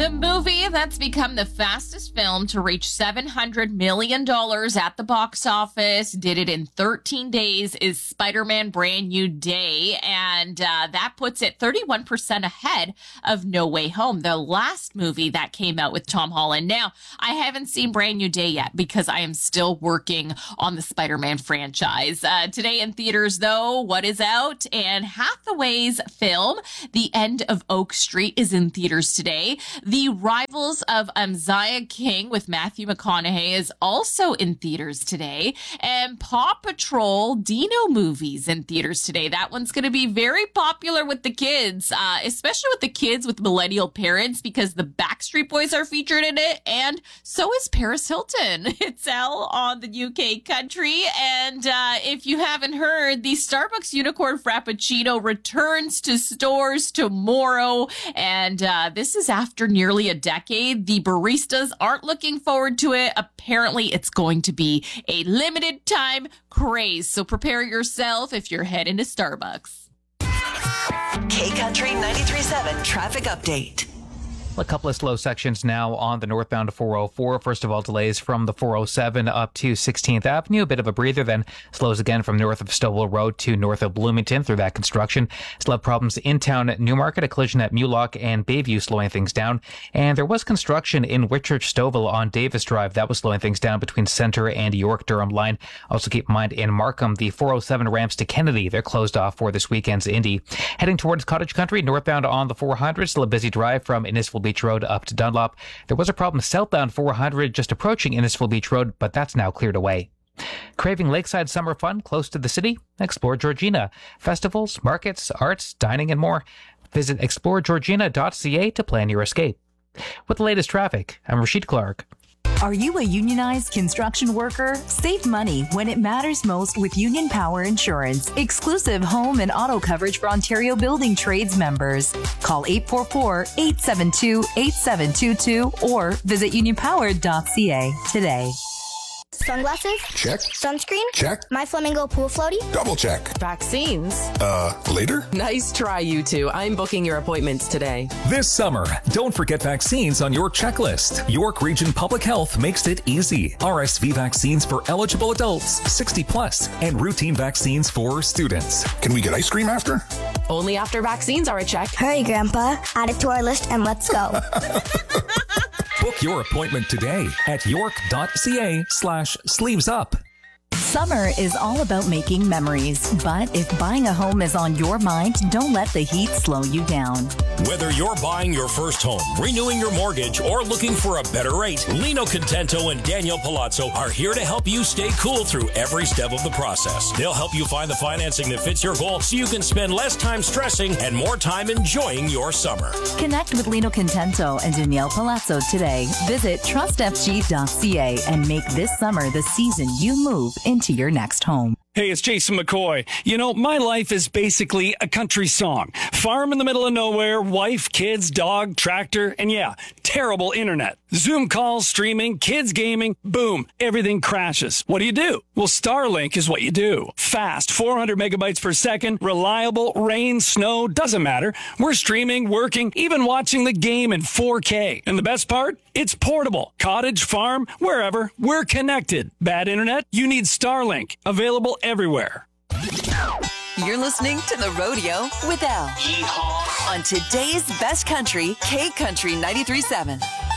The movie that's become the fastest film to reach $700 million at the box office, did it in 13 days, is Spider-Man Brand New Day. And that puts it 31% ahead of No Way Home, the last movie that came out with Tom Holland. Now, I haven't seen Brand New Day yet because I am still working on the Spider-Man franchise. Today in theaters, though, what is out? Anne Hathaway's film, The End of Oak Street, is in theaters today. The Rivals of Uzziah King with Matthew McConaughey is also in theaters today. And Paw Patrol Dino movies in theaters today. That one's going to be very popular with the kids, especially with the kids with millennial parents, because the Backstreet Boys are featured in it, and so is Paris Hilton. It's Al on the UK Country. And if you haven't heard, the Starbucks Unicorn Frappuccino returns to stores tomorrow. And this is after nearly a decade. The baristas aren't looking forward to it. Apparently, it's going to be a limited time craze. So prepare yourself if you're heading to Starbucks. K-Country 93.7 traffic update. A couple of slow sections now on the northbound 404. First of all, delays from the 407 up to 16th Avenue. A bit of a breather, then slows again from north of Stowell Road to north of Bloomington through that construction. Still have problems in town at Newmarket, a collision at Mulock and Bayview slowing things down. And there was construction in Whitchurch Stouffville on Davis Drive. That was slowing things down between Centre and York Durham line. Also keep in mind in Markham, the 407 ramps to Kennedy, they're closed off for this weekend's Indy. Heading towards Cottage Country, northbound on the 400, still a busy drive from Innisfil Beach Road up to Dunlop. There was a problem southbound 400 just approaching Innisfil Beach Road, but that's now cleared away. Craving lakeside summer fun close to the city? Explore Georgina. Festivals, markets, arts, dining, and more. Visit exploregeorgina.ca to plan your escape. With the latest traffic, I'm Rashid Clark. Are you a unionized construction worker? Save money when it matters most with Union Power Insurance. Exclusive home and auto coverage for Ontario Building Trades members. Call 844-872-8722 or visit unionpower.ca today. Sunglasses? Check. Sunscreen? Check. My Flamingo Pool Floaty? Double check. Vaccines? Later? Nice try, you two. I'm booking your appointments today. This summer, don't forget vaccines on your checklist. York Region Public Health makes it easy. RSV vaccines for eligible adults, 60 plus, and routine vaccines for students. Can we get ice cream after? Only after vaccines are a check. Hurry, Grandpa. Add it to our list and let's go. Book your appointment today at york.ca/sleevesup. Summer is all about making memories, but if buying a home is on your mind, don't let the heat slow you down. Whether you're buying your first home, renewing your mortgage, or looking for a better rate, Lino Contento and Daniel Palazzo are here to help you stay cool through every step of the process. They'll help you find the financing that fits your goal so you can spend less time stressing and more time enjoying your summer. Connect with Lino Contento and Danielle Palazzo today. Visit trustfg.ca and make this summer the season you move into your next home. Hey, it's Jason McCoy. You know, my life is basically a country song. Farm in the middle of nowhere, wife, kids, dog, tractor, and yeah, terrible internet. Zoom calls, streaming, kids gaming, boom, everything crashes. What do? Well, Starlink is what you do. Fast, 400 megabytes per second, reliable, rain, snow, doesn't matter. We're streaming, working, even watching the game in 4K. And the best part? It's portable. Cottage, farm, wherever, we're connected. Bad internet? You need Starlink. Available everywhere. You're listening to The Rodeo with Al. On today's best country, K-Country 93.7.